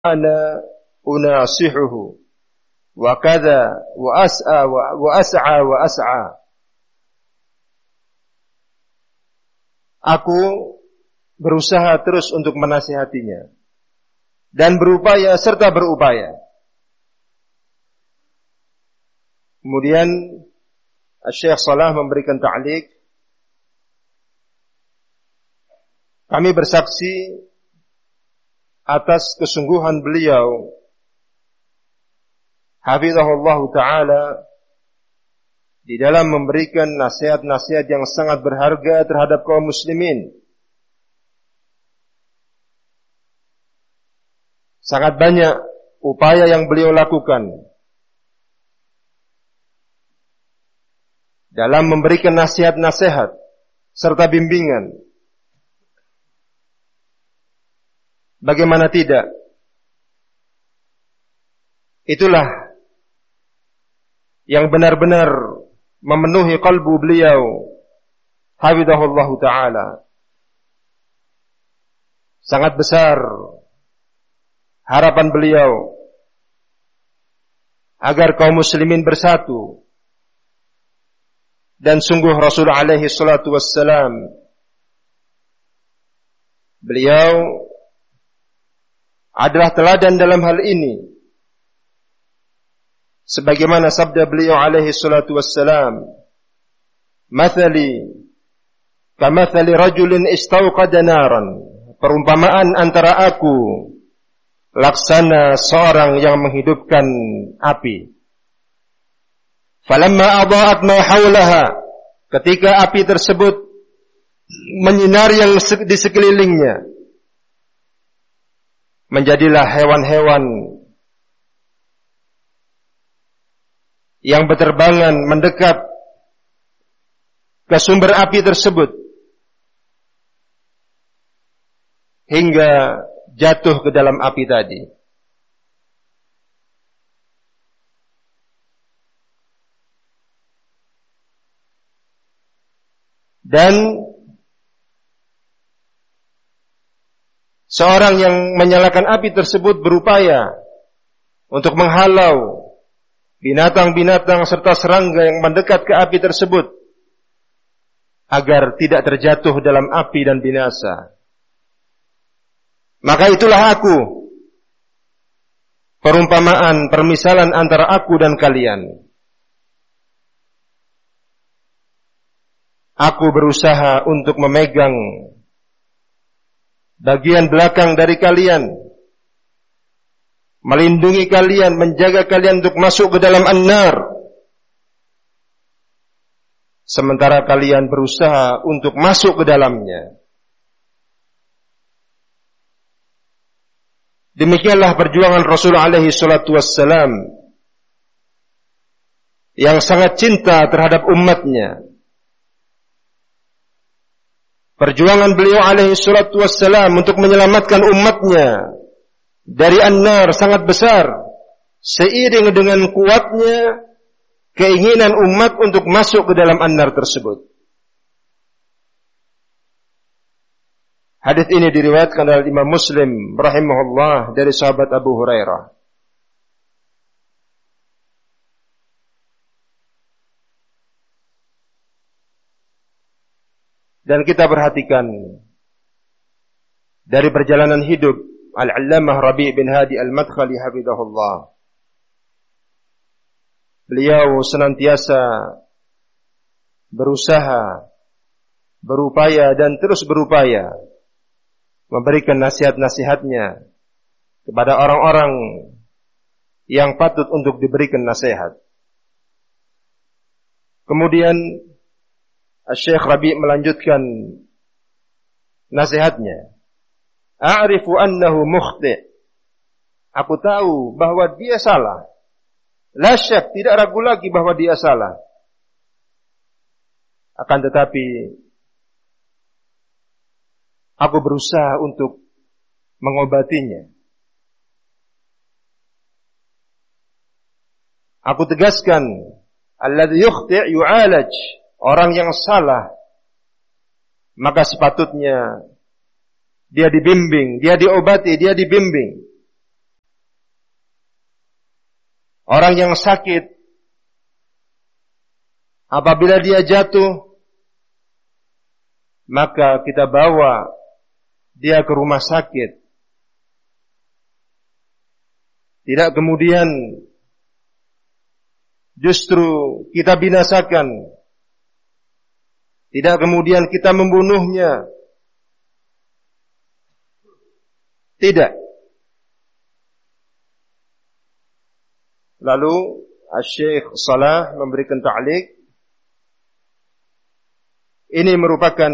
ana unasihuhu wa kadza wa as'a. Aku berusaha terus untuk menasihatinya dan berupaya serta berupaya. Kemudian Syekh Salah memberikan ta'liq, kami bersaksi atas kesungguhan beliau hafizahullah ta'ala di dalam memberikan nasihat-nasihat yang sangat berharga terhadap kaum muslimin. Sangat banyak upaya yang beliau lakukan dalam memberikan nasihat-nasihat serta bimbingan. Bagaimana tidak? Itulah yang benar-benar memenuhi kalbu beliau hafizahullah ta'ala. Sangat besar harapan beliau agar kaum muslimin bersatu. Dan sungguh Rasul alaihi salatu wassalam, beliau adalah teladan dalam hal ini. Sebagaimana sabda beliau alaihi salatu wassalam, "Mathali kamathali rajulin istauqada naran." Perumpamaan antara aku laksana seorang yang menghidupkan api. Falamma adaa'at ma haulaha, ketika api tersebut menyinari yang di sekelilingnya, menjadilah hewan-hewan yang berterbangan mendekat ke sumber api tersebut hingga jatuh ke dalam api tadi. Dan seorang yang menyalakan api tersebut berupaya untuk menghalau binatang-binatang serta serangga yang mendekat ke api tersebut agar tidak terjatuh dalam api dan binasa. Maka itulah aku, perumpamaan, permisalan antara aku dan kalian. Aku berusaha untuk memegang bagian belakang dari kalian, melindungi kalian, menjaga kalian untuk masuk ke dalam an-nar. Sementara kalian berusaha untuk masuk ke dalamnya. Demikianlah perjuangan Rasul alaihi salatu wassalam yang sangat cinta terhadap umatnya. Perjuangan beliau alaihi salatu wassalam untuk menyelamatkan umatnya dari an-nar sangat besar, seiring dengan kuatnya keinginan umat untuk masuk ke dalam an-nar tersebut. Hadis ini diriwayatkan oleh Imam Muslim rahimahullah dari sahabat Abu Hurairah. Dan kita perhatikan dari perjalanan hidup Al-Allamah Rabi' bin Hadi Al-Madkhali hafizahullah. Beliau senantiasa berusaha, berupaya dan terus berupaya memberikan nasihat-nasihatnya kepada orang-orang yang patut untuk diberikan nasihat. Kemudian Syekh Rabi' melanjutkan nasihatnya. A'rifu annahu mukhti'. Aku tahu bahwa dia salah. La syak, tidak ragu lagi bahwa dia salah. Akan tetapi aku berusaha untuk mengobatinya. Aku tegaskan, alladhi yukhti' yu'alaj. Orang yang salah, maka sepatutnya dia dibimbing, dia diobati, dia dibimbing. Orang yang sakit, apabila dia jatuh, maka kita bawa dia ke rumah sakit. Tidak kemudian justru kita binasakan. Tidak kemudian kita membunuhnya. Tidak. Lalu Syekh Salah memberikan ta'liq. Ini merupakan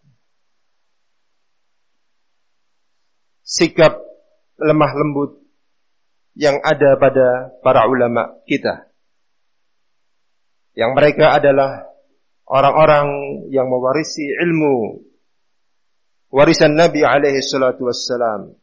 sikap lemah lembut yang ada pada para ulama kita. Yang mereka adalah orang-orang yang mewarisi ilmu warisan Nabi alaihi salatu wassalam.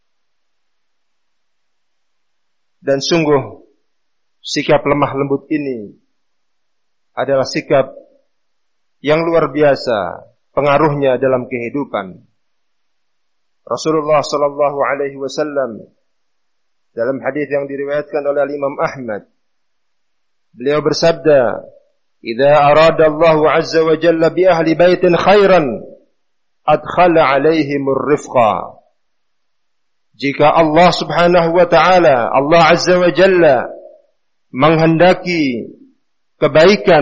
Dan sungguh sikap lemah lembut ini adalah sikap yang luar biasa pengaruhnya dalam kehidupan. Rasulullah sallallahu alaihi wasallam dalam hadis yang diriwayatkan oleh Imam Ahmad, beliau bersabda, "Idza arada Allah azza wa jalla bi ahli baitin khairan, adkhala alaihimur rifqa." Jika Allah Subhanahu wa taala, Allah azza wa jalla menghendaki kebaikan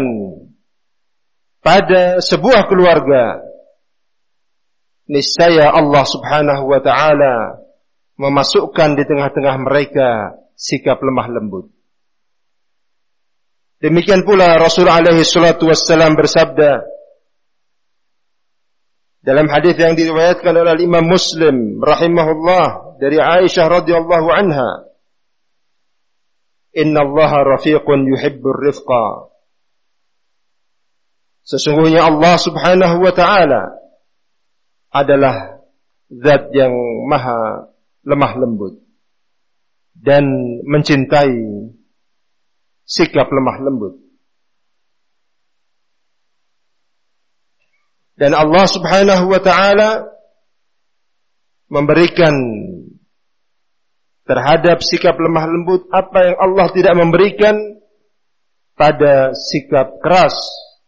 pada sebuah keluarga, niscaya Allah Subhanahu wa taala memasukkan di tengah-tengah mereka sikap lemah lembut. Demikian pula Rasul alaihi salatu wassalam bersabda dalam hadis yang diriwayatkan oleh Imam Muslim rahimahullah dari Aisyah radhiyallahu anha, "Inna Allaha rafiqun yuhibbur rifqa." Sesungguhnya Allah Subhanahu wa taala adalah zat yang maha lemah lembut dan mencintai sikap lemah lembut. Dan Allah Subhanahu wa taala memberikan terhadap sikap lemah lembut apa yang Allah tidak memberikan pada sikap keras.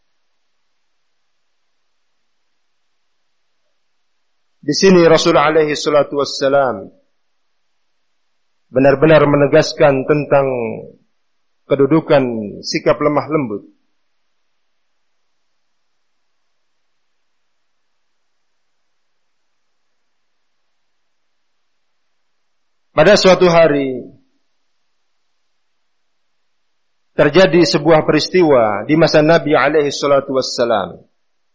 Di sini Rasul alaihi salatu wassalam benar-benar menegaskan tentang kedudukan sikap lemah lembut. Pada suatu hari terjadi sebuah peristiwa di masa Nabi alaihi salatu wassalam.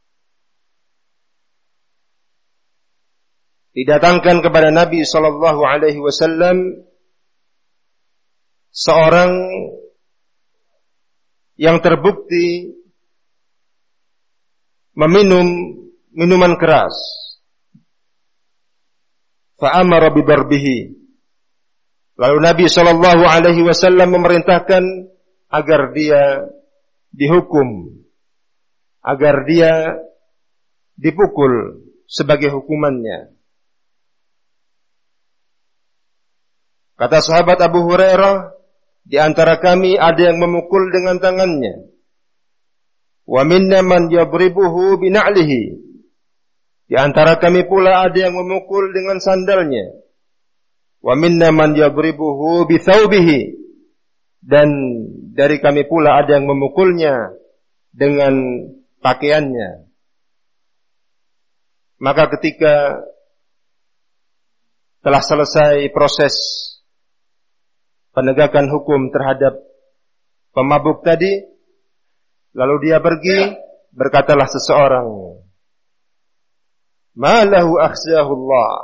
Didatangkan kepada Nabi sallallahu alaihi wasallam seorang yang terbukti meminum minuman keras. Fa'amara bidarbihi. Lalu Nabi sallallahu alaihi wasallam memerintahkan agar dia dihukum, agar dia dipukul sebagai hukumannya. Kata sahabat Abu Hurairah, di antara kami ada yang memukul dengan tangannya. Wa minna man yadribuhu bina'lihi. Di antara kami pula ada yang memukul dengan sandalnya. Wa minna man yadribuhu bithawbihi. Dan dari kami pula ada yang memukulnya dengan pakaiannya. Maka ketika telah selesai proses penegakan hukum terhadap pemabuk tadi, lalu dia pergi, berkatalah seseorang, "Ma lahu akhzahullah,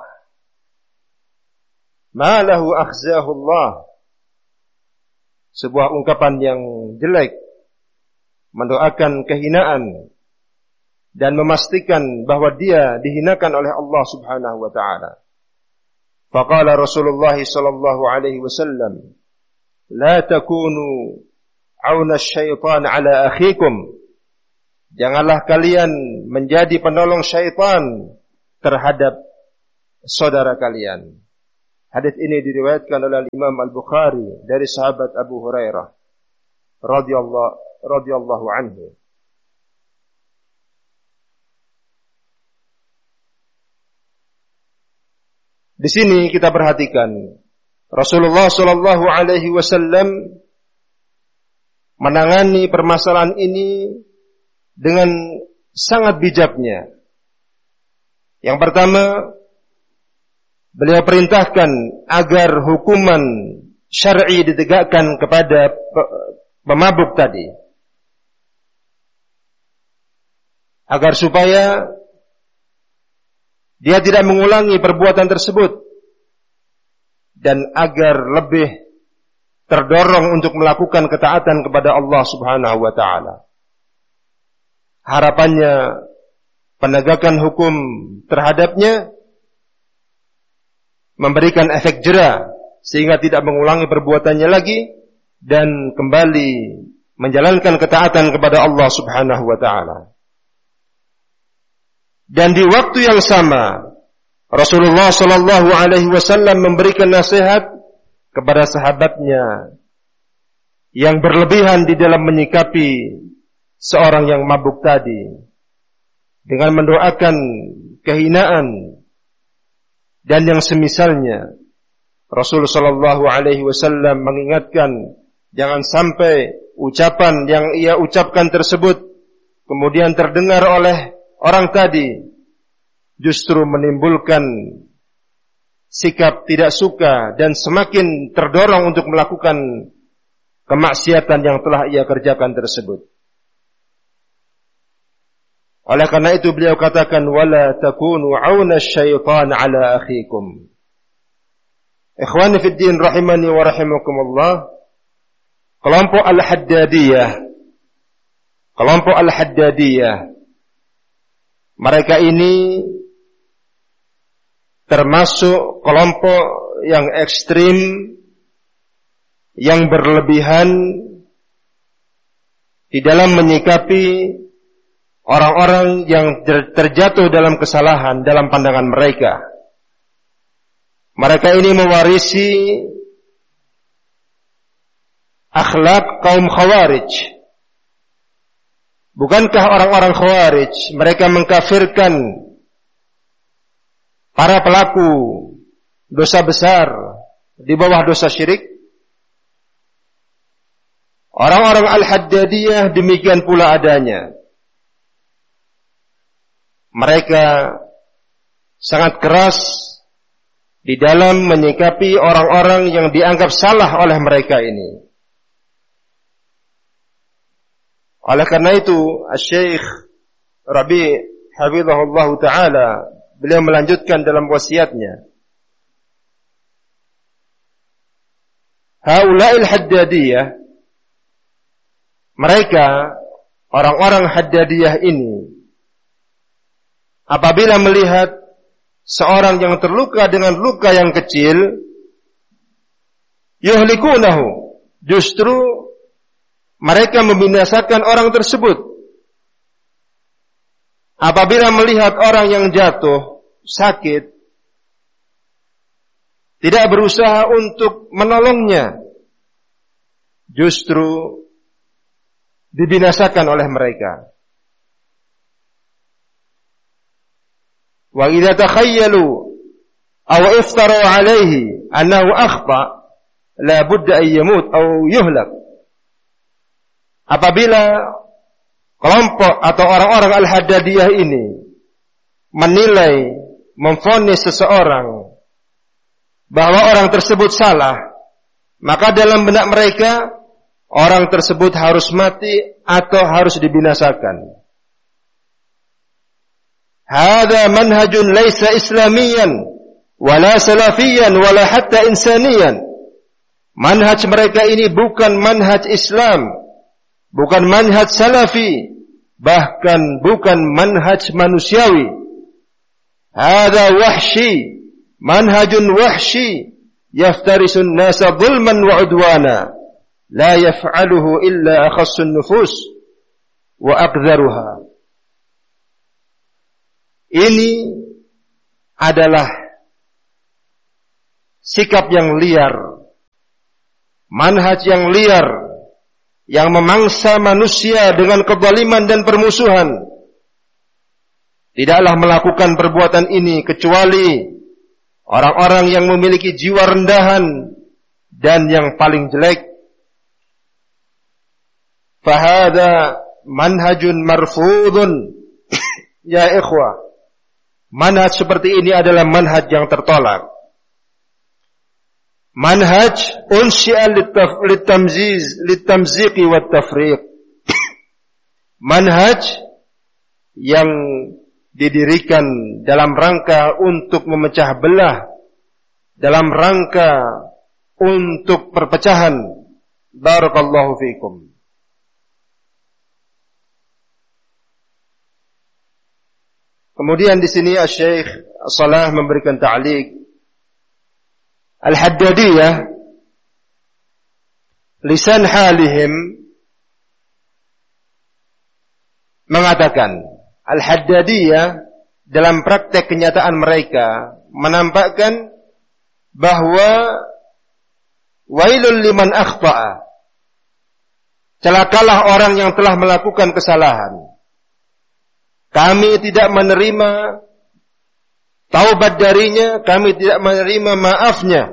ma lahu akhzahullah." Sebuah ungkapan yang jelek, mendoakan kehinaan dan memastikan bahwa dia dihinakan oleh Allah Subhanahu wa taala. Faqala Rasulullah sallallahu alaihi wasallam, "La takunu auna syaitan ala akhikum." Janganlah kalian menjadi penolong syaitan terhadap saudara kalian. Hadis ini diriwayatkan oleh Imam Al-Bukhari dari sahabat Abu Hurairah radhiyallahu anhu. Di sini kita perhatikan Rasulullah sallallahu alaihi wasallam menangani permasalahan ini dengan sangat bijaknya. Yang pertama, beliau perintahkan agar hukuman syar'i ditegakkan kepada pemabuk tadi. Agar supaya dia tidak mengulangi perbuatan tersebut dan agar lebih terdorong untuk melakukan ketaatan kepada Allah Subhanahu wa taala. Harapannya penegakan hukum terhadapnya memberikan efek jera sehingga tidak mengulangi perbuatannya lagi dan kembali menjalankan ketaatan kepada Allah Subhanahu wa taala. Dan di waktu yang sama Rasulullah sallallahu alaihi wasallam memberikan nasihat kepada sahabatnya yang berlebihan di dalam menyikapi seorang yang mabuk tadi dengan mendoakan kehinaan dan yang semisalnya. Rasul sallallahu alaihi wasallam mengingatkan jangan sampai ucapan yang ia ucapkan tersebut kemudian terdengar oleh orang tadi justru menimbulkan sikap tidak suka dan semakin terdorong untuk melakukan kemaksiatan yang telah ia kerjakan tersebut. Oleh karena itu beliau katakan wala takunu auna syaitan ala akhikum. Ikhwani fid din rahimani wa rahimakumullah. Kelompok Al-Haddadiyah mereka ini termasuk kelompok yang ekstrim, yang berlebihan di dalam menyikapi orang-orang yang terjatuh dalam kesalahan dalam pandangan mereka. Mereka ini mewarisi akhlak kaum Khawarij. Bukankah orang-orang Khawarij mereka mengkafirkan para pelaku dosa besar di bawah dosa syirik? Orang-orang Al-Haddadiyah demikian pula adanya. Mereka sangat keras di dalam menyikapi orang-orang yang dianggap salah oleh mereka ini. Oleh karena itu, Syekh Rabi' hafizahullah ta'ala, beliau melanjutkan dalam wasiatnya. Haula'il Haddadiyah, mereka, orang-orang Haddadiyah ini, apabila melihat seorang yang terluka dengan luka yang kecil, yuhlikunahu, justru mereka membinasakan orang tersebut. Apabila melihat orang yang jatuh, sakit, tidak berusaha untuk menolongnya, justru dibinasakan oleh mereka. Wa idza takhayyalu aw iftaru alayhi annahu akhta la budda an yamut aw yuhlak. Apabila kelompok atau orang-orang Al-Haddadiyah ini menilai, memvonis seseorang bahwa orang tersebut salah, maka dalam benak mereka orang tersebut harus mati atau harus dibinasakan. Hada manhajun laisa islamiyan wala salafiyan wala hatta insaniyan. Manhaj mereka ini bukan manhaj Islam, bukan manhaj salafi, bahkan bukan manhaj manusiawi. Hada wahshi, manhajun wahshi, yaftarisun nasa zulman wa udwana, la yaf'aluhu illa akhassun nufus wa aqdharuha. Ini adalah sikap yang liar, manhaj yang liar, yang memangsa manusia dengan kezaliman dan permusuhan. Tidaklah melakukan perbuatan ini kecuali orang-orang yang memiliki jiwa rendahan dan yang paling jelek. Fahada manhajun marfudun. Ya ikhwah, manhaj seperti ini adalah manhaj yang tertolak. Manhaj unsyi'a litamziqi wat tafriq. Manhaj yang didirikan dalam rangka untuk memecah belah, dalam rangka untuk perpecahan. Barakallahu fikum. Kemudian di sini Syekh Salah memberikan ta'liq. Al-Haddadiyah lisan halihim mengatakan, Al-Haddadiyah dalam praktek kenyataan mereka menampakkan bahwa wailul liman akhta'a, celakalah orang yang telah melakukan kesalahan. Kami tidak menerima taubat darinya, kami tidak menerima maafnya.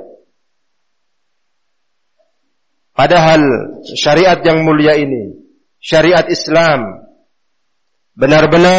Padahal syariat yang mulia ini, syariat Islam, benar-benar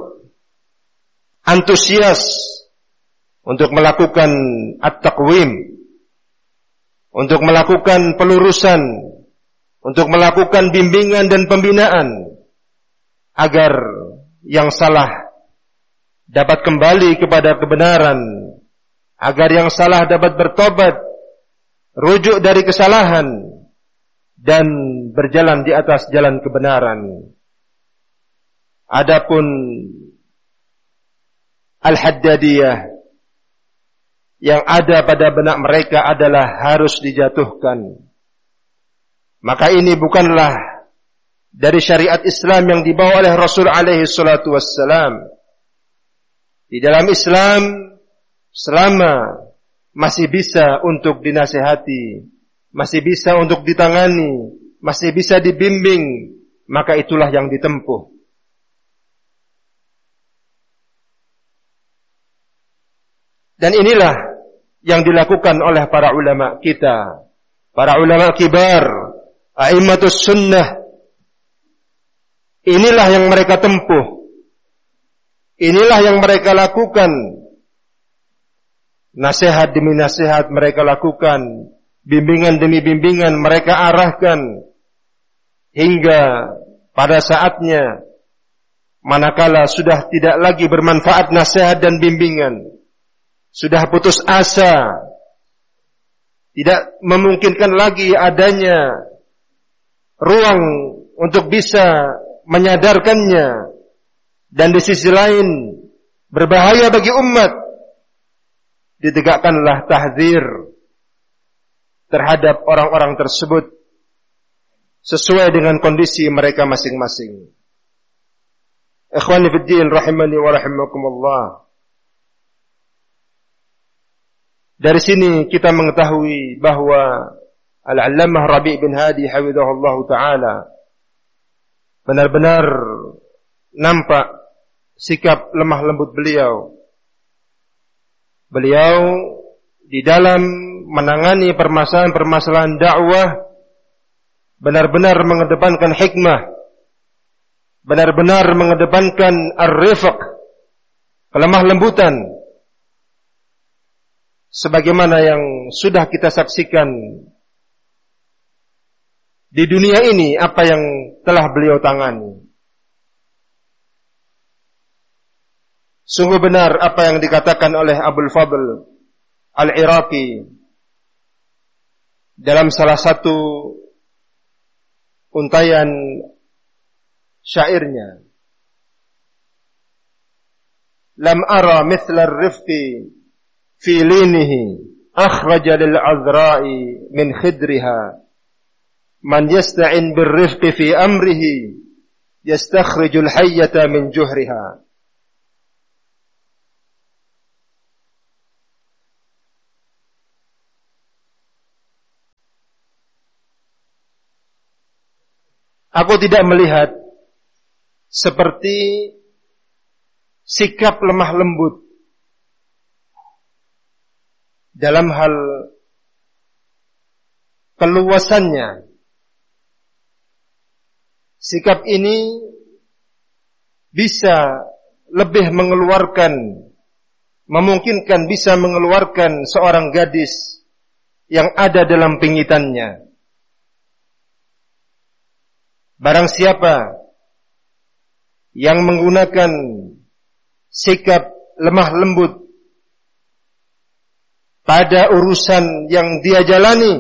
antusias untuk melakukan at-taqwim, untuk melakukan pelurusan, untuk melakukan bimbingan dan pembinaan, agar yang salah dapat kembali kepada kebenaran, agar yang salah dapat bertobat, rujuk dari kesalahan, dan berjalan di atas jalan kebenaran. Adapun Al-Haddadiyah, yang ada pada benak mereka adalah harus dijatuhkan. Maka ini bukanlah dari syariat Islam yang dibawa oleh Rasul alaihi salatu wassalam. Di dalam Islam, selama masih bisa untuk dinasihati, masih bisa untuk ditangani, masih bisa dibimbing, maka itulah yang ditempuh. Dan inilah yang dilakukan oleh para ulama kita, para ulama kibar, a'immatus sunnah. Inilah yang mereka tempuh, inilah yang mereka lakukan. Nasihat demi nasihat mereka lakukan, bimbingan demi bimbingan mereka arahkan, hingga pada saatnya manakala sudah tidak lagi bermanfaat nasihat dan bimbingan, sudah putus asa, tidak memungkinkan lagi adanya ruang untuk bisa menyadarkannya, dan di sisi lain berbahaya bagi umat, ditegakkanlah tahdzir terhadap orang-orang tersebut sesuai dengan kondisi mereka masing-masing. Ikhwani fid din rahimani wa rahimakumullah. Dari sini kita mengetahui bahwa Al-Allamah Rabi' bin Hadi hafizahullah ta'ala benar-benar nampak sikap lemah lembut beliau. Beliau di dalam menangani permasalahan-permasalahan dakwah benar-benar mengedepankan hikmah, benar-benar mengedepankan ar-rifq, kelemah lembutan, sebagaimana yang sudah kita saksikan di dunia ini apa yang telah beliau tangani. Sungguh benar apa yang dikatakan oleh Abul Fadl Al-Iraqi dalam salah satu untayan syairnya. Lam ara mithla ar-rifqi fi linihi akhraja lil azra'i min khidriha. Man yasta'in bir-rifqi fi amrihi yastakhrijul hayyata min juhriha. Aku tidak melihat seperti sikap lemah lembut dalam hal keluasannya. Sikap ini bisa lebih memungkinkan bisa mengeluarkan seorang gadis yang ada dalam pingitannya. Barang siapa yang menggunakan sikap lemah lembut pada urusan yang dia jalani,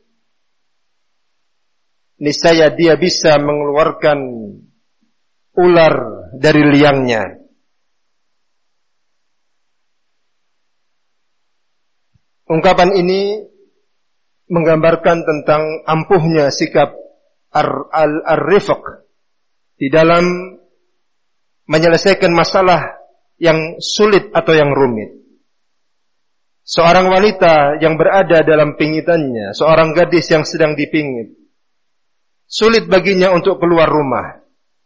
niscaya dia bisa mengeluarkan ular dari liangnya. Ungkapan ini menggambarkan tentang ampuhnya sikap ar-rifq di dalam menyelesaikan masalah yang sulit atau yang rumit. Seorang wanita yang berada dalam pingitannya, seorang gadis yang sedang dipingit, sulit baginya untuk keluar rumah.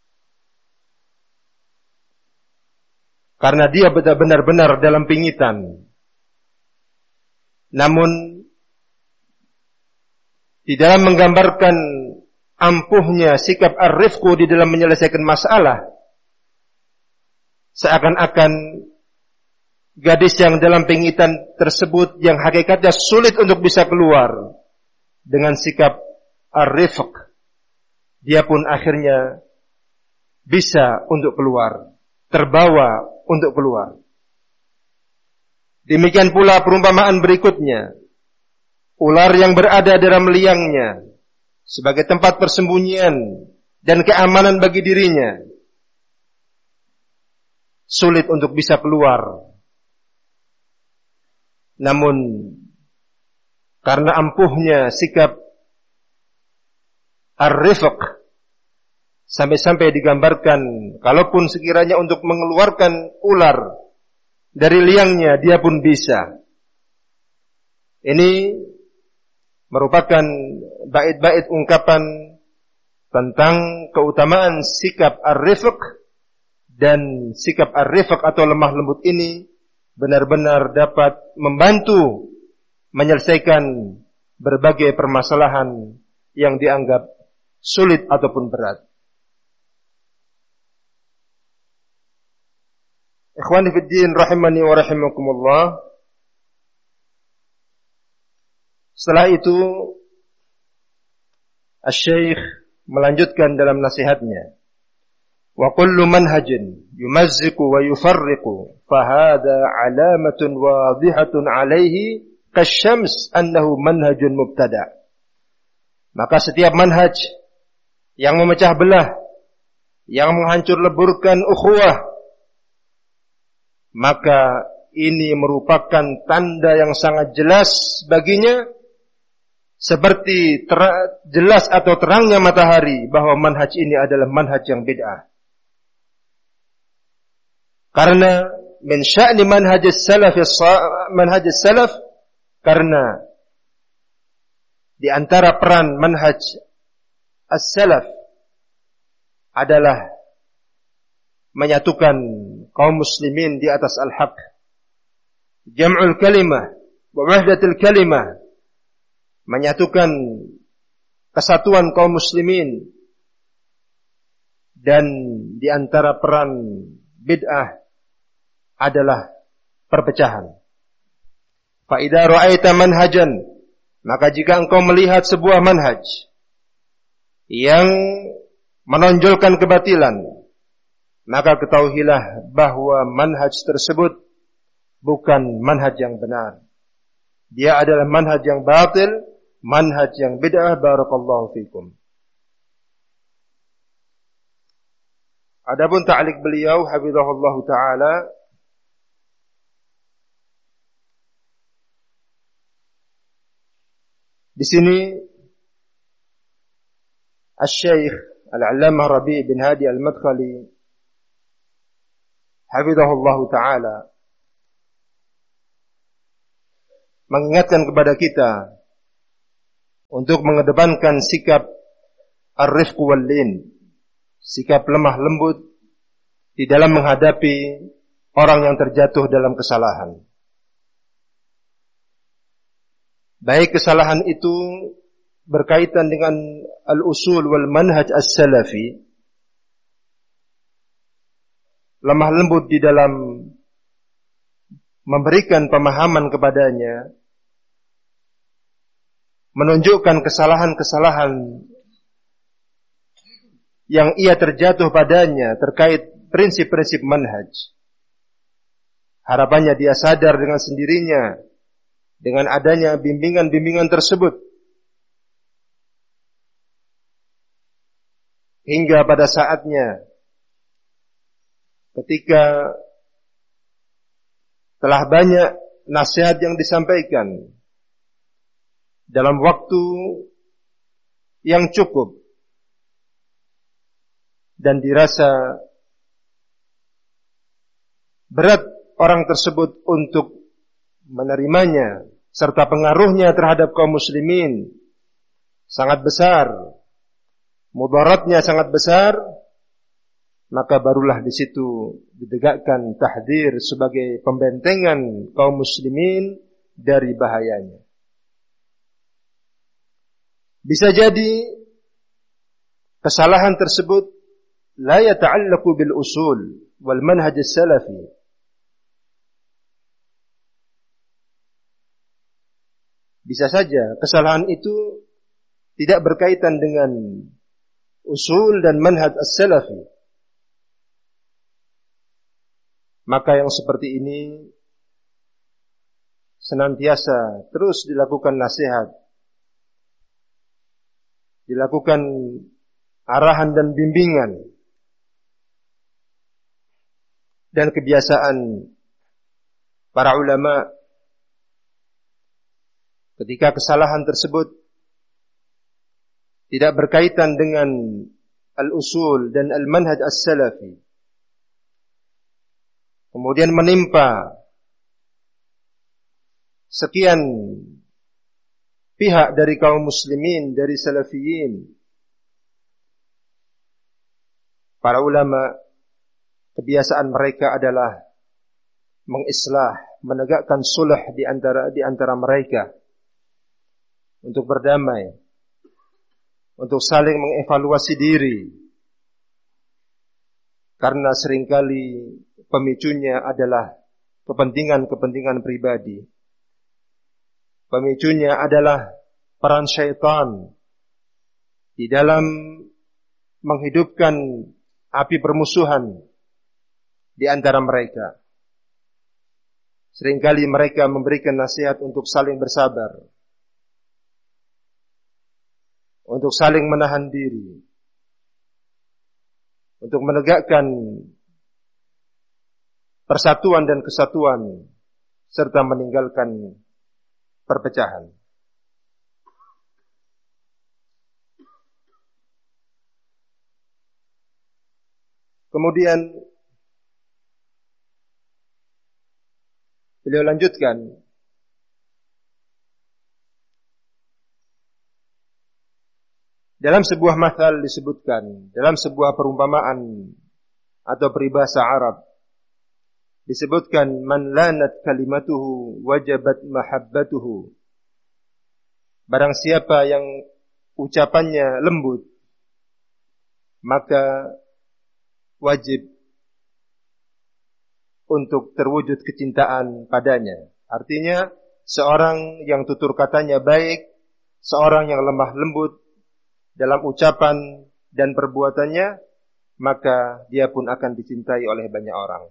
Karena dia benar-benar dalam pingitan. Namun, di dalam menggambarkan ampuhnya sikap ar-rifqu di dalam menyelesaikan masalah, seakan-akan gadis yang dalam pingitan tersebut yang hakikatnya sulit untuk bisa keluar, dengan sikap ar-rifq, dia pun akhirnya bisa untuk keluar, terbawa untuk keluar. Demikian pula perumpamaan berikutnya, ular yang berada dalam liangnya sebagai tempat persembunyian dan keamanan bagi dirinya, sulit untuk bisa keluar. Namun karena ampuhnya sikap ar-rifq, sampai-sampai digambarkan kalaupun sekiranya untuk mengeluarkan ular dari liangnya dia pun bisa. Ini merupakan bait-bait ungkapan tentang keutamaan sikap ar-rifq, dan sikap ar-rifq atau lemah lembut ini benar-benar dapat membantu menyelesaikan berbagai permasalahan yang dianggap sulit ataupun berat. Ikhwani fid din rahimani wa rahimakumullah. Setelah itu Asy-Syaikh melanjutkan dalam nasihatnya, wa kullu manhajin yumazziqu wa yufarriqu fahadha alamatun wadhihatun alaihi kasyams annahu manhajun mubtada. Maka setiap manhaj yang memecah belah, yang menghancur leburkan ukhuwah, maka ini merupakan tanda yang sangat jelas baginya, seperti jelas atau terangnya matahari bahwa manhaj ini adalah manhaj yang bid'ah. Karena min sya'ni manhaj salaf, karena di antara peran manhaj as-salaf adalah menyatukan kaum muslimin di atas al-haq, jam'ul kalimah wa wahdatul kalimah, menyatukan kesatuan kaum muslimin. Dan di antara peran bid'ah adalah perpecahan. Fa idza ra'aita manhajan, maka jika engkau melihat sebuah manhaj yang menonjolkan kebatilan, maka ketahuilah bahwa manhaj tersebut bukan manhaj yang benar. Dia adalah manhaj yang batil, manhaj yang bid'ah. Barakallahu fikum. Adapun ta'liq beliau hafizahullahu taala, di sini Asy-Syaikh Al-'Allamah Rabi' bin Hadi Al-Madkhali hafizahullahu taala mengingatkan kepada kita untuk mengedepankan sikap ar-rifq wal lin, sikap lemah lembut di dalam menghadapi orang yang terjatuh dalam kesalahan. Baik kesalahan itu berkaitan dengan al-usul wal manhaj as-salafi, lemah lembut di dalam memberikan pemahaman kepadanya, menunjukkan kesalahan-kesalahan yang ia terjatuh padanya terkait prinsip-prinsip manhaj. Harapannya dia sadar dengan sendirinya dengan adanya bimbingan-bimbingan tersebut, hingga pada saatnya ketika telah banyak nasihat yang disampaikan dalam waktu yang cukup dan dirasa berat orang tersebut untuk menerimanya, serta pengaruhnya terhadap kaum muslimin sangat besar, mudaratnya sangat besar, maka barulah di situ ditegakkan tahdzir sebagai pembentengan kaum muslimin dari bahayanya. Bisa jadi kesalahan tersebut la yata'allaqu bil usul wal manhaj as-salafi. Bisa saja kesalahan itu tidak berkaitan dengan usul dan manhaj as-salafi. Maka yang seperti ini senantiasa terus dilakukan nasihat, dilakukan arahan dan bimbingan, dan kebiasaan para ulama ketika kesalahan tersebut tidak berkaitan dengan al-usul dan al-manhaj as-salafi, kemudian menimpa sekian pihak dari kaum muslimin, dari salafiyin, para ulama kebiasaan mereka adalah mengislah, menegakkan sulh di antara mereka untuk berdamai, untuk saling mengevaluasi diri, karena seringkali pemicunya adalah kepentingan-kepentingan pribadi. Pemicunya adalah peran syaitan di dalam menghidupkan api permusuhan di antara mereka. Seringkali mereka memberikan nasihat untuk saling bersabar, untuk saling menahan diri, untuk menegakkan persatuan dan kesatuan, serta meninggalkan perpecahan. Kemudian beliau lanjutkan, dalam sebuah mathal disebutkan, dalam sebuah perumpamaan atau peribahasa Arab disebutkan, man lanat kalimatuhu wajabat mahabbatuhu. Barang siapa yang ucapannya lembut, maka wajib untuk terwujud kecintaan padanya. Artinya seorang yang tutur katanya baik, seorang yang lemah lembut dalam ucapan dan perbuatannya, maka dia pun akan dicintai oleh banyak orang.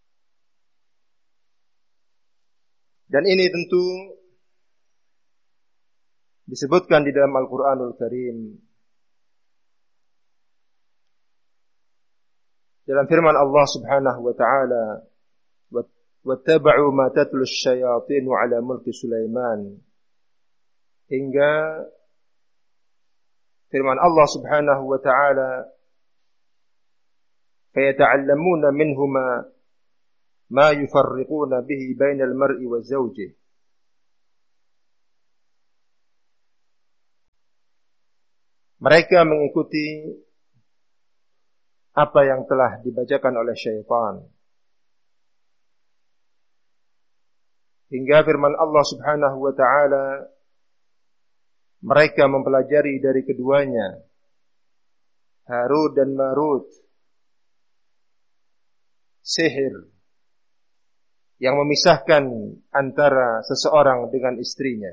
Dan ini tentu disebutkan di dalam Al-Quranul Karim. Dalam firman Allah Subhanahu wa ta'ala, وَاتَّبَعُوا مَا تَتْلُو الشَّيَاطِينُ عَلَى مُلْكِ سُلَيْمَانَ, hingga firman Allah Subhanahu wa ta'ala, فَيَتَعَلَّمُونَ مِنْهُمَا مَا يُفَرِّقُونَ بِهِ بَيْنَ الْمَرْءِ وَزَوْجِهِ. mereka mengikuti apa yang telah dibacakan oleh syaitan. Hingga firman Allah Subhanahu wa ta'ala, mereka mempelajari dari keduanya, Harut dan Marut, sihir yang memisahkan antara seseorang dengan istrinya.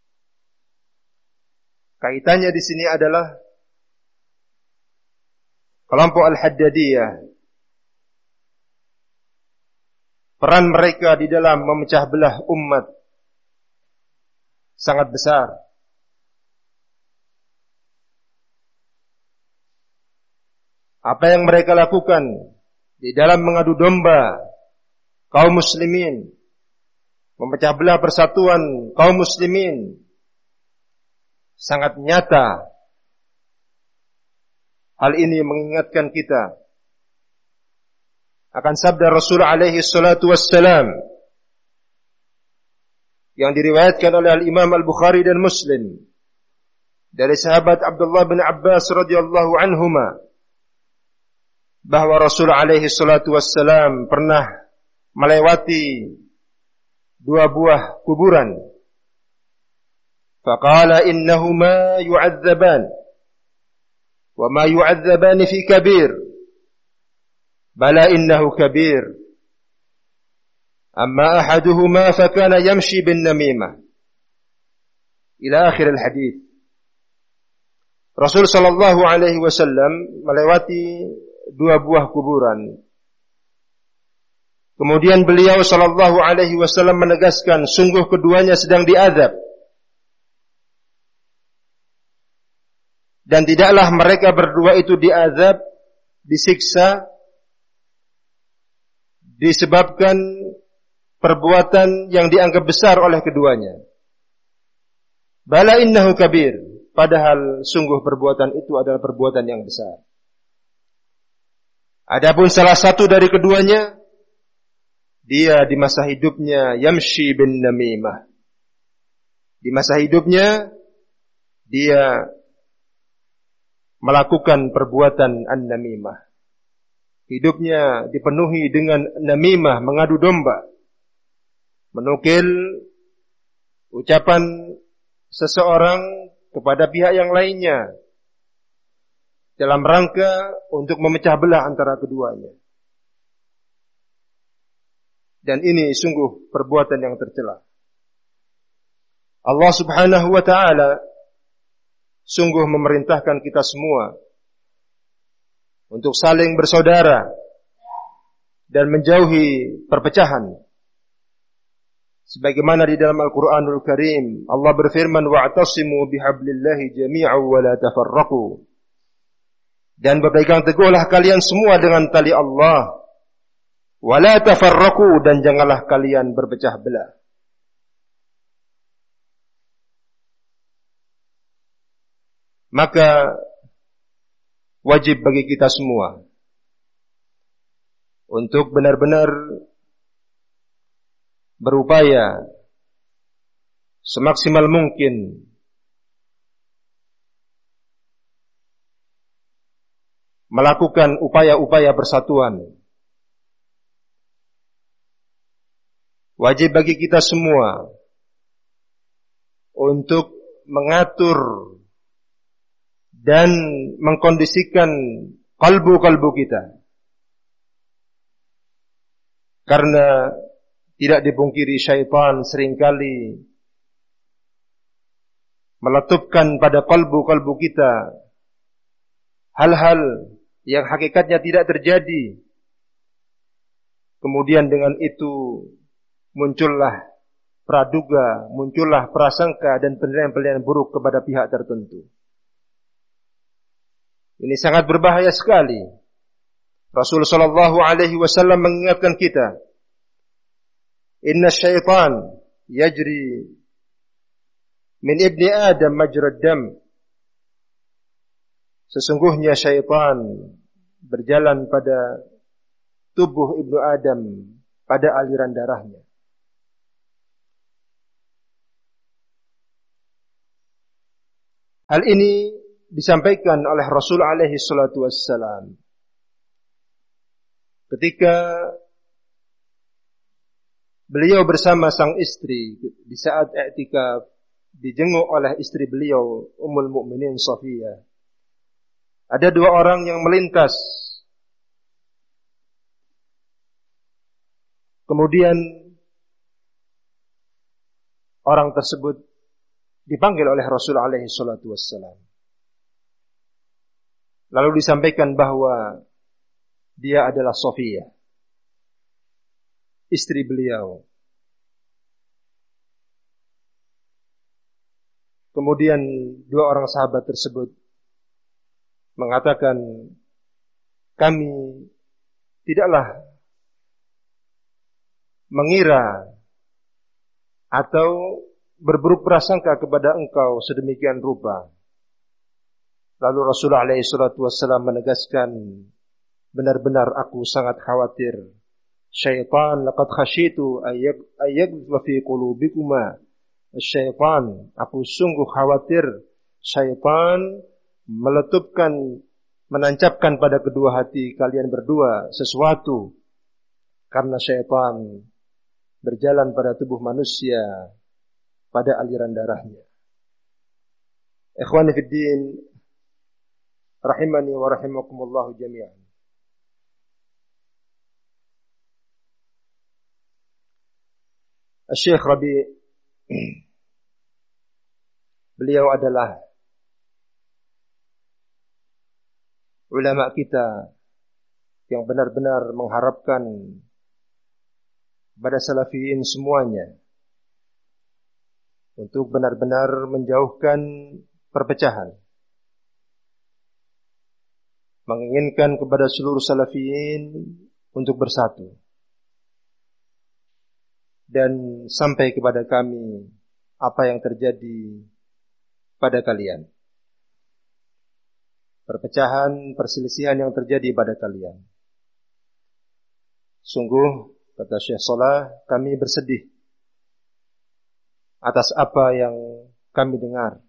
Kaitannya di sini adalah kelompok Al-Haddadiyah. Peran mereka di dalam memecah belah umat sangat besar. Apa yang mereka lakukan di dalam mengadu domba kaum muslimin, memecah belah persatuan kaum muslimin, sangat nyata. Hal ini mengingatkan kita akan sabda Rasul alaihi salatu wassalam yang diriwayatkan oleh Al-Imam Al-Bukhari dan Muslim dari sahabat Abdullah bin Abbas radhiyallahu anhuma, bahwa Rasul alaihi salatu wassalam pernah melewati dua buah kuburan. Faqala innahuma yu'adzaban wa ma yu'adzaban fi kabir, bala innahu kabir, amma ahaduhuma fakana yamshi bin namimah, ila akhir al-hadith. Rasul sallallahu alaihi wasallam melewati dua buah kuburan. Kemudian beliau sallallahu alaihi wasallam menegaskan, sungguh keduanya sedang diazab. Dan tidaklah mereka berdua itu diazab, disiksa, disebabkan perbuatan yang dianggap besar oleh keduanya. Bala innahu kabir, padahal sungguh perbuatan itu adalah perbuatan yang besar. Adapun salah satu dari keduanya, dia di masa hidupnya yamshi bin namimah. Di masa hidupnya dia melakukan perbuatan an-namimah. Hidupnya dipenuhi dengan namimah, mengadu domba, menukil ucapan seseorang kepada pihak yang lainnya dalam rangka untuk memecah belah antara keduanya. Dan ini sungguh perbuatan yang tercela. Allah Subhanahu wa ta'ala sungguh memerintahkan kita semua untuk saling bersaudara dan menjauhi perpecahan. Sebagaimana di dalam Al-Quranul Karim, Allah berfirman, wa'tasimu bihablillahi jami'an wa la tafarraqu. Dan berpegang teguhlah kalian semua dengan tali Allah, wa la tafarraqu, dan janganlah kalian berpecah belah. Maka wajib bagi kita semua untuk benar-benar berupaya semaksimal mungkin melakukan upaya-upaya persatuan. Wajib bagi kita semua untuk mengatur dan mengkondisikan kalbu-kalbu kita. Karena tidak dipungkiri syaitan seringkali meletupkan pada kalbu-kalbu kita hal-hal yang hakikatnya tidak terjadi. Kemudian dengan itu muncullah praduga, muncullah prasangka dan penilaian-penilaian buruk kepada pihak tertentu. Ini sangat berbahaya sekali. Rasul sallallahu alaihi wasallam mengingatkan kita, inna syaitan yajri min ibni Adam majrad dam. Sesungguhnya syaitan berjalan pada tubuh ibnu Adam, pada aliran darahnya. Hal ini disampaikan oleh Rasul alaihi salatu wassalam ketika beliau bersama sang istri di saat i'tikaf dijenguk oleh istri beliau Ummul Mukminin Safiyah. Ada dua orang yang melintas. Kemudian orang tersebut dipanggil oleh Rasul alaihi salatu wassalam. Lalu disampaikan bahwa dia adalah Safiyah, istri beliau. Kemudian dua orang sahabat tersebut mengatakan, kami tidaklah mengira atau berburuk prasangka kepada engkau sedemikian rupa. Lalu Rasulullah alaihi salatu wassalam menegaskan, benar-benar aku sangat khawatir. Syaitan laqad khasyitu ayyaghdha fi qulubikuma. Syaitan, aku sungguh khawatir syaitan menancapkan pada kedua hati kalian berdua sesuatu, karena syaitan berjalan pada tubuh manusia pada aliran darahnya. Ikhwani fid din, rahimani wa rahimakumullah jami'an. Syekh Rabi' beliau adalah ulama kita yang benar-benar mengharapkan pada salafiyin semuanya untuk benar-benar menjauhkan perpecahan, menginginkan kepada seluruh salafiyin untuk bersatu, dan sampai kepada kami apa yang terjadi pada kalian, perpecahan, perselisihan yang terjadi pada kalian. Sungguh, kata Syekh Salah, kami bersedih atas apa yang kami dengar.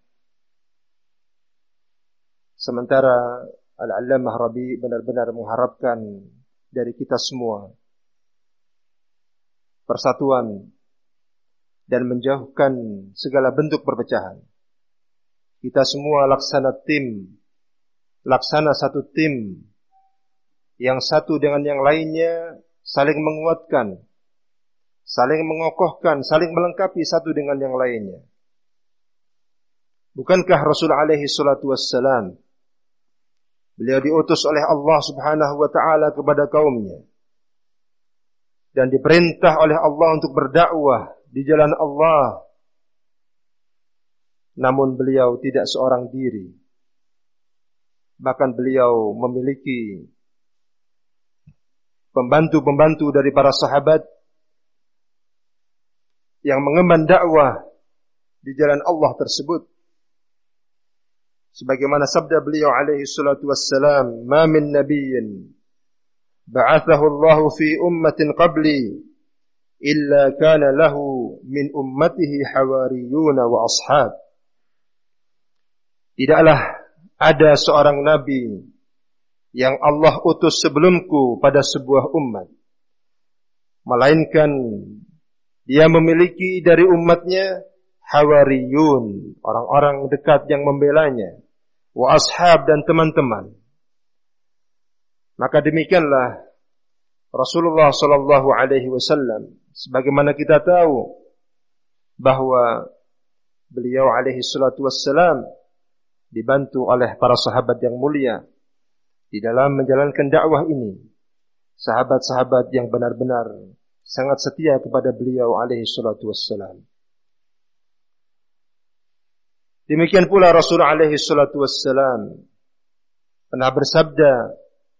Sementara Al-Allamah Rabi' benar-benar mengharapkan dari kita semua persatuan dan menjauhkan segala bentuk perpecahan. Kita semua laksana satu tim, yang satu dengan yang lainnya saling menguatkan, saling mengokohkan, saling melengkapi satu dengan yang lainnya. Bukankah Rasul alaihi salatu wassalam beliau diutus oleh Allah Subhanahu wa taala kepada kaumnya dan diperintah oleh Allah untuk berdakwah di jalan Allah. Namun beliau tidak seorang diri. Bahkan beliau memiliki pembantu-pembantu dari para sahabat yang mengemban dakwah di jalan Allah tersebut. Sebagaimana sabda beliau alaihi salatu wassalam, "Ma min nabiyyin ba'athahu Allah fi ummatin qabli illa kana lahu min ummatihi hawariyun wa ashab." Tidaklah ada seorang nabi yang Allah utus sebelumku pada sebuah umat, melainkan dia memiliki dari umatnya hawariyun, orang-orang dekat yang membelanya, wa ashab, dan teman-teman. Maka demikianlah Rasulullah sallallahu alaihi wasallam, sebagaimana kita tahu bahwa beliau alaihi salatu wassalam dibantu oleh para sahabat yang mulia di dalam menjalankan dakwah ini. Sahabat-sahabat yang benar-benar sangat setia kepada beliau alaihi salatu wassalam. Demikian pula Rasul alaihi salatu wassalam pernah bersabda,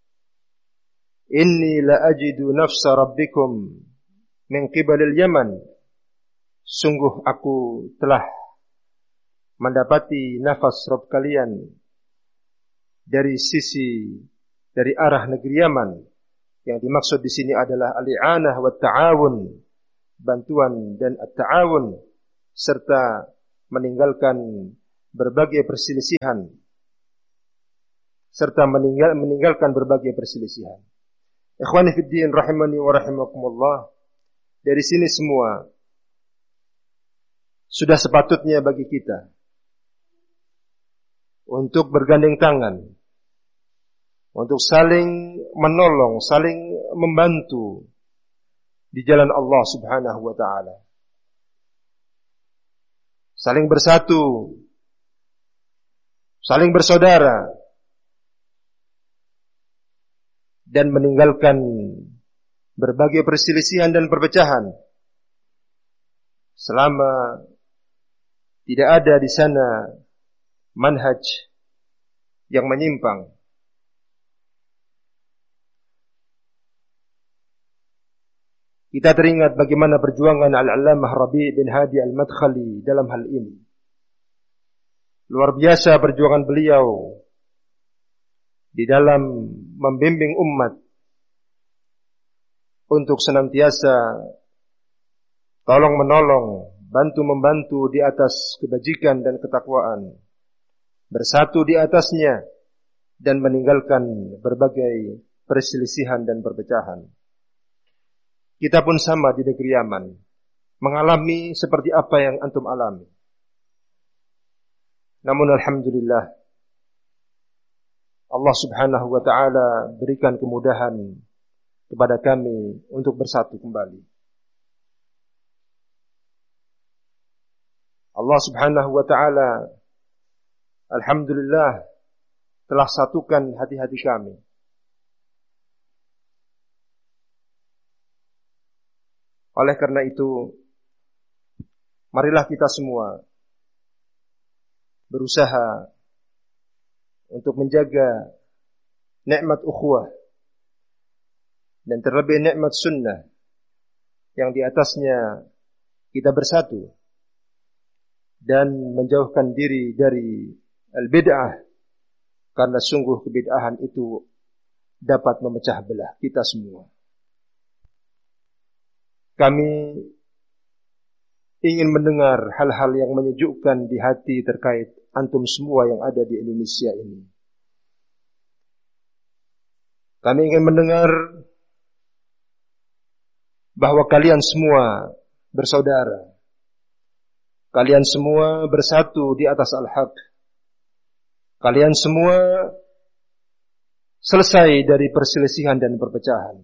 "Inni la ajidu nafsa rabbikum min qibalil Yaman." Sungguh aku telah mendapati nafas Rabb kalian dari arah negeri Yaman. Yang dimaksud di sini adalah al-i'anah wa ta'awun, bantuan dan at-ta'awun, serta meninggalkan berbagai perselisihan serta meninggalkan berbagai perselisihan. Ikhwani fid din rahimani wa rahimakumullah. Dari sini semua sudah sepatutnya bagi kita untuk bergandeng tangan, untuk saling menolong, saling membantu di jalan Allah Subhanahu wa taala. Saling bersatu, saling bersaudara, dan meninggalkan berbagai perselisihan dan perpecahan selama tidak ada di sana manhaj yang menyimpang. Kita teringat bagaimana perjuangan Al-Allamah Rabi' bin Hadi Al-Madkhali dalam hal ini. Luar biasa perjuangan beliau di dalam membimbing umat untuk senantiasa tolong-menolong, bantu-membantu di atas kebajikan dan ketakwaan, bersatu di atasnya, dan meninggalkan berbagai perselisihan dan perpecahan. Kita pun sama di negeri Yaman, mengalami seperti apa yang antum alami. Namun alhamdulillah, Allah Subhanahu wa ta'ala berikan kemudahan kepada kami untuk bersatu kembali. Allah Subhanahu wa ta'ala alhamdulillah telah satukan hati-hati kami. Oleh karena itu, marilah kita semua berusaha untuk menjaga nikmat ukhuwah dan terlebih nikmat sunnah yang di atasnya kita bersatu dan menjauhkan diri dari al-bid'ah, karena sungguh kebid'ahan itu dapat memecah belah kita semua. Kami ingin mendengar hal-hal yang menyejukkan di hati terkait antum semua yang ada di Indonesia ini. Kami ingin mendengar bahwa kalian semua bersaudara. Kalian semua bersatu di atas al-haq. Kalian semua selesai dari perselisihan dan perpecahan.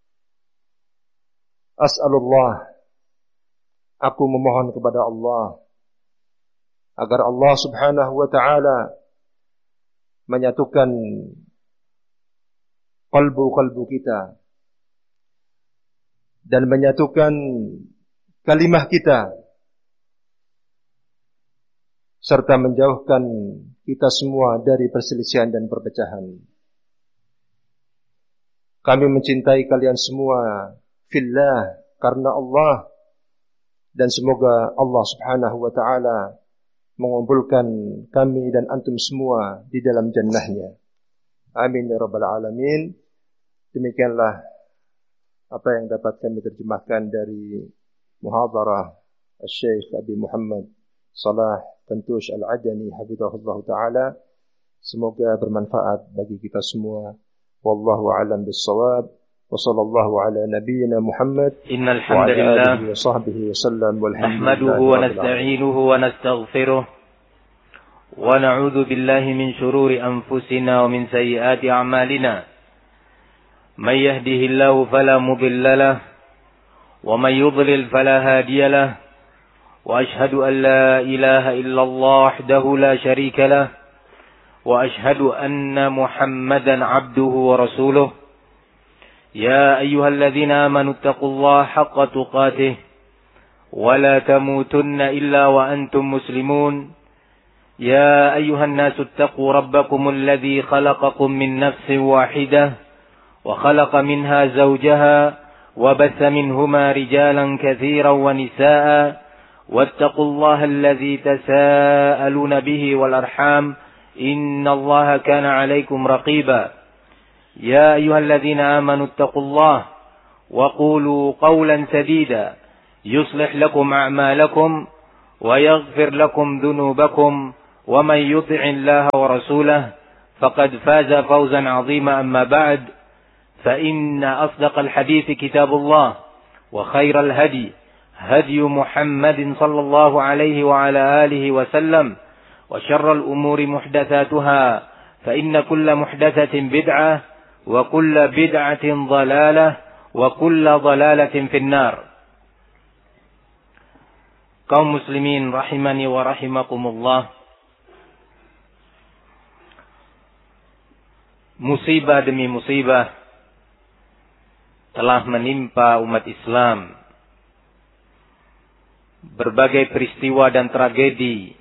As'alullah, aku memohon kepada Allah agar Allah Subhanahu wa ta'ala menyatukan kalbu-kalbu kita dan menyatukan kalimah kita serta menjauhkan kita semua dari perselisihan dan perpecahan. Kami mencintai kalian semua fillah, karena Allah, dan semoga Allah Subhanahu wa ta'ala mengumpulkan kami dan antum semua di dalam jannahnya. Amin ya rabbal alamin. Demikianlah apa yang dapat kami terjemahkan dari muhadharah Syekh Abi Muhammad Salah Tantush Al-Adani hafizahullah ta'ala. Semoga bermanfaat bagi kita semua. Wallahu a'lam bis-shawab. وصلى الله على نبينا محمد وعلى آله وصحبه وسلم والحمد لله نحمده ونستعينه ونستغفره ونعوذ بالله من شرور أنفسنا ومن سيئات أعمالنا من يهده الله فلا مضل له ومن يضلل فلا هادي له وأشهد أن لا إله إلا الله وحده لا شريك له وأشهد أن محمدا عبده ورسوله يا أيها الذين آمنوا اتقوا الله حق تقاته ولا تموتن إلا وأنتم مسلمون يا أيها الناس اتقوا ربكم الذي خلقكم من نفس واحدة وخلق منها زوجها وبث منهما رجالا كثيرا ونساء واتقوا الله الذي تساءلون به والأرحام إن الله كان عليكم رقيبا يا أيها الذين آمنوا اتقوا الله وقولوا قولا سديدا يصلح لكم أعمالكم ويغفر لكم ذنوبكم ومن يطع الله ورسوله فقد فاز فوزا عظيما. أما بعد فإن أصدق الحديث كتاب الله وخير الهدي هدي محمد صلى الله عليه وعلى آله وسلم وشر الأمور محدثاتها فإن كل محدثة بدعة وكل بدعة ضلالة وكل ضلالة في النار. Kaum muslimin rahimani wa rahimakumullah. Musibah demi musibah telah menimpa umat Islam. Berbagai peristiwa dan tragedi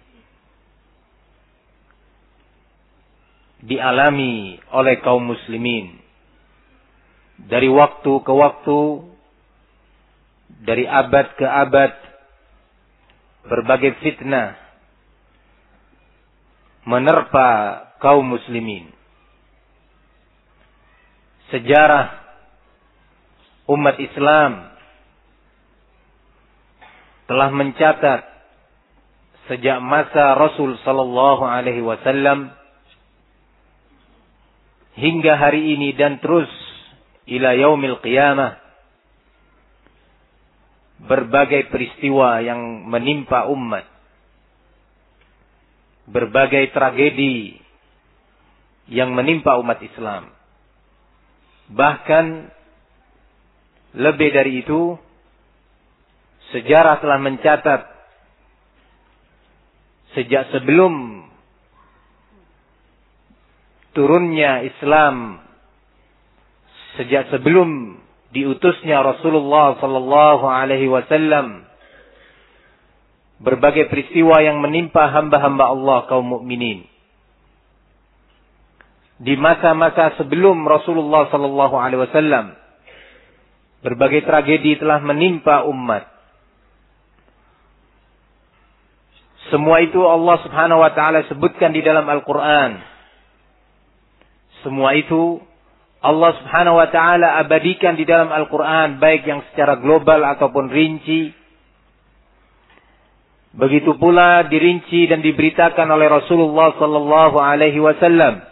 dialami oleh kaum muslimin. Dari waktu ke waktu, dari abad ke abad, berbagai fitnah menerpa kaum muslimin. Sejarah umat Islam telah mencatat sejak masa Rasul sallallahu alaihi wasallam hingga hari ini dan terus ila yaumil qiyamah, berbagai peristiwa yang menimpa umat, berbagai tragedi yang menimpa umat Islam. Bahkan lebih dari itu, sejarah telah mencatat sejak sebelum turunnya Islam, sejak sebelum diutusnya Rasulullah sallallahu alaihi wasallam, berbagai peristiwa yang menimpa hamba-hamba Allah kaum mukminin. Di masa-masa sebelum Rasulullah sallallahu alaihi wasallam, berbagai tragedi telah menimpa umat. Semua itu Allah Subhanahu wa taala sebutkan di dalam Al-Qur'an. Semua itu Allah Subhanahu wa taala abadikan di dalam Al-Qur'an, baik yang secara global ataupun rinci. Begitu pula dirinci dan diberitakan oleh Rasulullah sallallahu alaihi wasallam.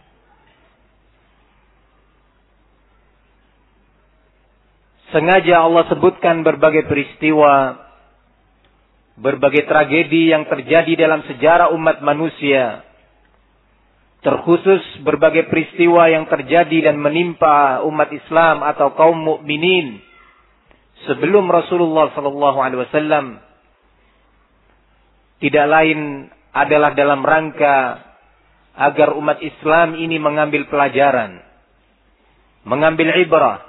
Sengaja Allah sebutkan berbagai peristiwa, berbagai tragedi yang terjadi dalam sejarah umat manusia. Terkhusus berbagai peristiwa yang terjadi dan menimpa umat Islam atau kaum mukminin sebelum Rasulullah sallallahu alaihi wasallam, tidak lain adalah dalam rangka agar umat Islam ini mengambil pelajaran, mengambil ibrah.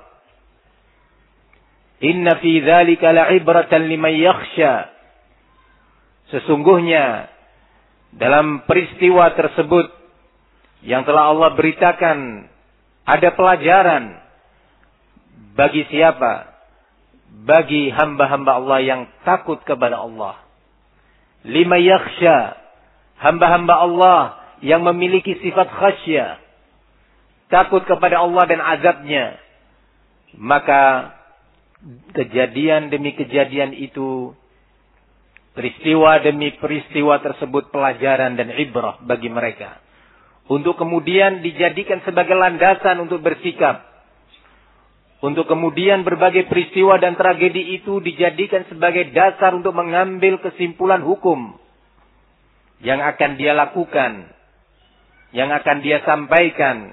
Inna fi dzalika la'ibratan liman yakhsha. Sesungguhnya dalam peristiwa tersebut yang telah Allah beritakan ada pelajaran bagi siapa? Bagi hamba-hamba Allah yang takut kepada Allah. Liman yakhsha, hamba-hamba Allah yang memiliki sifat khasyah, takut kepada Allah dan azabnya. Maka kejadian demi kejadian itu, peristiwa demi peristiwa tersebut pelajaran dan ibrah bagi mereka, untuk kemudian dijadikan sebagai landasan untuk bersikap, untuk kemudian berbagai peristiwa dan tragedi itu dijadikan sebagai dasar untuk mengambil kesimpulan hukum yang akan dia lakukan, yang akan dia sampaikan.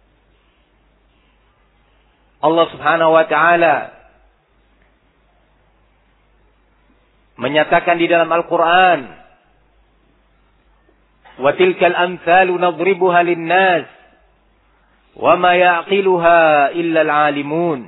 Allah Subhanahu wa taala menyatakan di dalam Al-Quran, wa tilkal amthalu nadribuha linnas wa ma ya'qiluha illa al-alimun.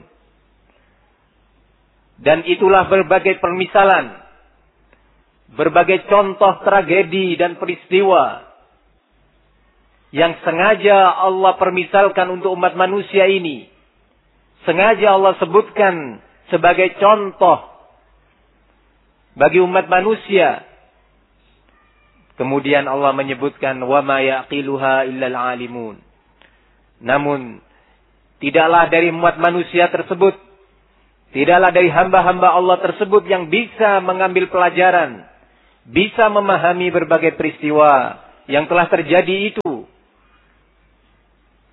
Dan itulah berbagai permisalan, berbagai contoh tragedi dan peristiwa yang sengaja Allah permisalkan untuk umat manusia ini. Sengaja Allah sebutkan sebagai contoh bagi umat manusia. Kemudian Allah menyebutkan wa ma yaqiluha illal alimun. Namun tidaklah dari umat manusia tersebut, tidaklah dari hamba-hamba Allah tersebut yang bisa mengambil pelajaran, bisa memahami berbagai peristiwa yang telah terjadi itu,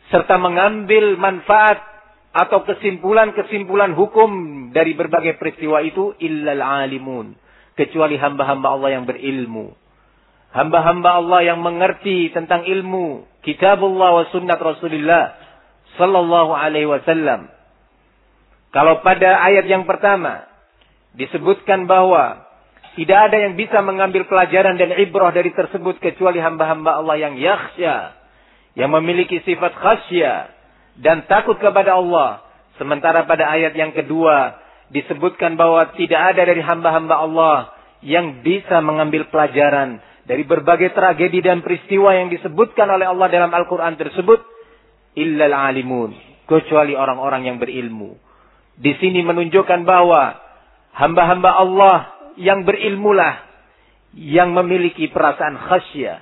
serta mengambil manfaat atau kesimpulan-kesimpulan hukum dari berbagai peristiwa itu illal alimun, kecuali hamba-hamba Allah yang berilmu. Hamba-hamba Allah yang mengerti tentang ilmu kitabullah wa sunnat Rasulullah sallallahu alaihi wasallam. Kalau pada ayat yang pertama disebutkan bahwa tidak ada yang bisa mengambil pelajaran dan ibrah dari tersebut kecuali hamba-hamba Allah yang yakhsya, yang memiliki sifat khasya dan takut kepada Allah. Sementara pada ayat yang kedua disebutkan bahwa tidak ada dari hamba-hamba Allah yang bisa mengambil pelajaran dari berbagai tragedi dan peristiwa yang disebutkan oleh Allah dalam Al-Quran tersebut, illal alimun, kecuali orang-orang yang berilmu. Di sini menunjukkan bahwa hamba-hamba Allah yang berilmulah yang memiliki perasaan khasyah.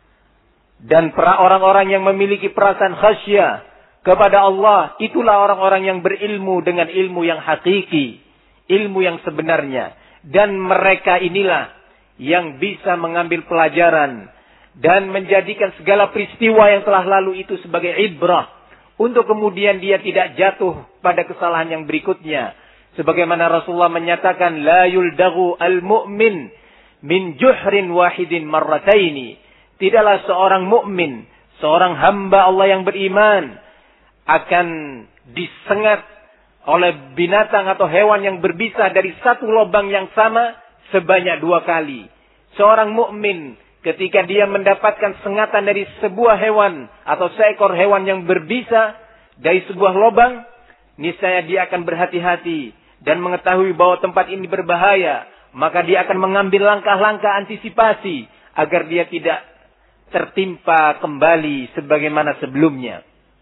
Dan orang-orang yang memiliki perasaan khasyah kepada Allah, itulah orang-orang yang berilmu dengan ilmu yang hakiki, ilmu yang sebenarnya. Dan mereka inilah yang bisa mengambil pelajaran dan menjadikan segala peristiwa yang telah lalu itu sebagai ibrah, untuk kemudian dia tidak jatuh pada kesalahan yang berikutnya. Sebagaimana Rasulullah menyatakan, la yuldaghu al-mu'min min juhrin wahidin marrataini. Tidaklah seorang mukmin, seorang hamba Allah yang beriman akan disengat oleh binatang atau hewan yang berbisa dari satu lubang yang sama sebanyak 2 kali. Seorang mukmin ketika dia mendapatkan sengatan dari sebuah hewan atau seekor hewan yang berbisa dari sebuah lubang, niscaya dia akan berhati-hati dan mengetahui bahwa tempat ini berbahaya. Maka dia akan mengambil langkah-langkah antisipasi agar dia tidak tertimpa kembali sebagaimana sebelumnya.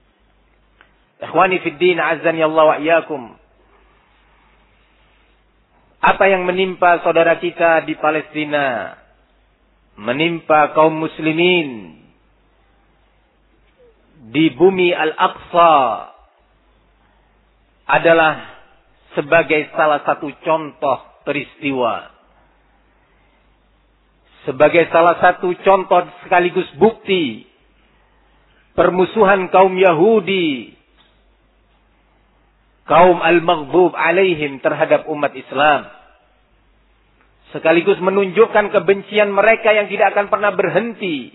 Ikhwani fid din, azani Allah wa iyyakum. Apa yang menimpa saudara kita di Palestina, menimpa kaum muslimin di bumi Al-Aqsa, adalah sebagai salah satu contoh peristiwa, sebagai salah satu contoh sekaligus bukti permusuhan kaum Yahudi, kaum al-maghdub alaihim terhadap umat Islam. Sekaligus menunjukkan kebencian mereka yang tidak akan pernah berhenti.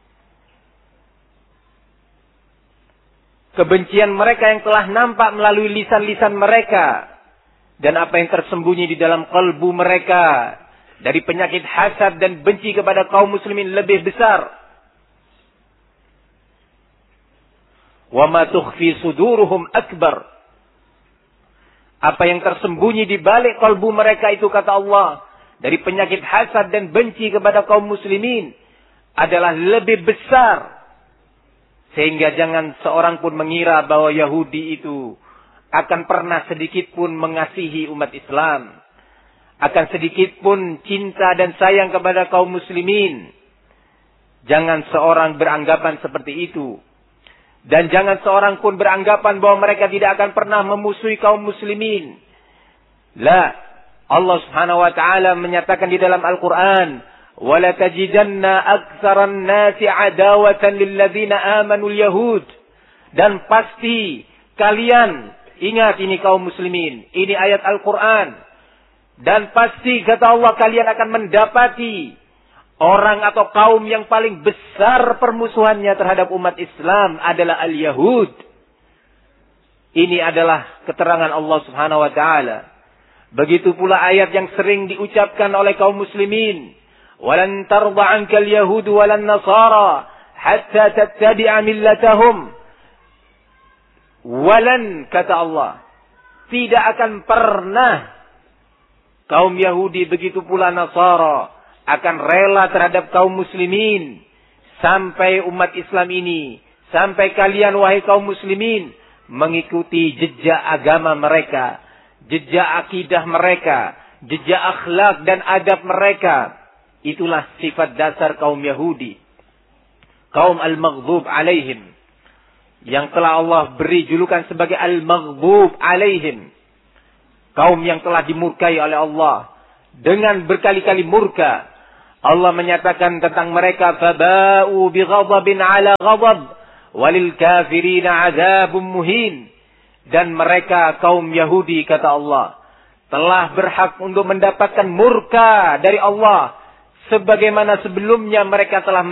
Kebencian mereka yang telah nampak melalui lisan-lisan mereka. Dan apa yang tersembunyi di dalam kalbu mereka dari penyakit hasad dan benci kepada kaum muslimin lebih besar. Wa ma tukhfi suduruhum akbar. Apa yang tersembunyi di balik kalbu mereka itu, kata Allah, dari penyakit hasad dan benci kepada kaum muslimin adalah lebih besar. Sehingga jangan seorang pun mengira bahwa Yahudi itu akan pernah sedikit pun mengasihi umat Islam, akan sedikit pun cinta dan sayang kepada kaum muslimin. Jangan seorang beranggapan seperti itu. Dan jangan seorang pun beranggapan bahwa mereka tidak akan pernah memusuhi kaum muslimin. La, Allah Subhanahu wa taala menyatakan di dalam Al-Qur'an, "Wa la tajidanna aktsaran nasi adawatan lil ladzina amanu al-yahud." Dan pasti kalian, ingat ini kaum muslimin, ini ayat Al-Qur'an. Dan pasti kata Allah, kalian akan mendapati orang atau kaum yang paling besar permusuhannya terhadap umat Islam adalah al-Yahud. Ini adalah keterangan Allah Subhanahu wa taala. Begitu pula ayat yang sering diucapkan oleh kaum muslimin, "Walan tarda 'ankal yahudu walan nasara hatta tattabi'a millatahum." Walan, kata Allah, tidak akan pernah kaum Yahudi begitu pula Nasara akan rela terhadap kaum muslimin sampai umat Islam ini, sampai kalian wahai kaum muslimin mengikuti jejak agama mereka, jejak akidah mereka, jejak akhlak dan adab mereka. Itulah sifat dasar kaum Yahudi, kaum al-maghdub alaihim, yang telah Allah beri julukan sebagai al-maghdub alaihim, kaum yang telah dimurkai oleh Allah dengan berkali-kali murka. Allah menyatakan tentang mereka, "Faba'u bighadabin 'ala ghadab walil kafirina adzabun muhin. Dan mereka kaum Yahudi, kata Allah, telah berhak untuk mendapatkan murka dari Allah sebagaimana sebelumnya mereka telah